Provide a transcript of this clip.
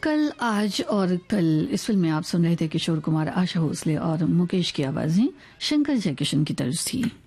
कल आज और कल इस फिल्म में आप सुन रहे थे किशोर कुमार, आशा भोसले और मुकेश की आवाजें शंकर जयकिशन की तर्ज थी।